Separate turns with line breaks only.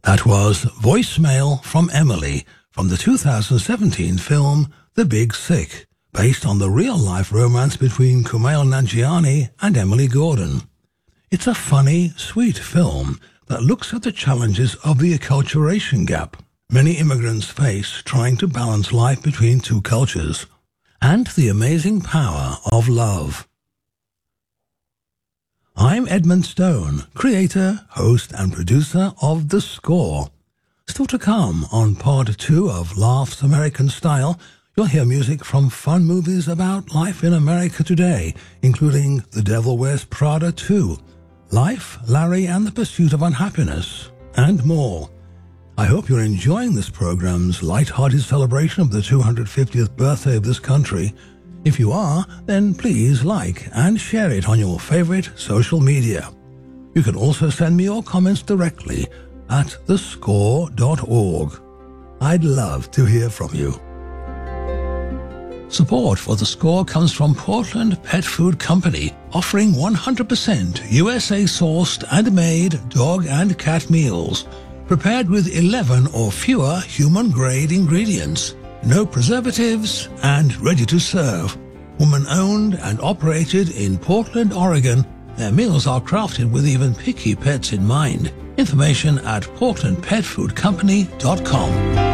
That was Voicemail from Emily from the 2017 film The Big Sick, based on the real-life romance between Kumail Nanjiani and Emily Gordon. It's a funny, sweet film that looks at the challenges of the acculturation gap many immigrants face trying to balance life between two cultures, and the amazing power of love. I'm Edmund Stone, creator, host and producer of The Score. Still to come on part 2 of Laughs American Style, you'll hear music from fun movies about life in America today, including The Devil Wears Prada 2, Life, Larry and the Pursuit of Unhappiness, and more. I hope you're enjoying this program's light-hearted celebration of the 250th birthday of this country. If you are, then please like and share it on your favorite social media. You can also send me your comments directly at thescore.org. I'd love to hear from you. Support for The Score comes from Portland Pet Food Company, offering 100% USA-sourced and made dog and cat meals, prepared with 11 or fewer human-grade ingredients. No preservatives, and ready to serve. Woman-owned and operated in Portland, Oregon, their meals are crafted with even picky pets in mind. Information at portlandpetfoodcompany.com.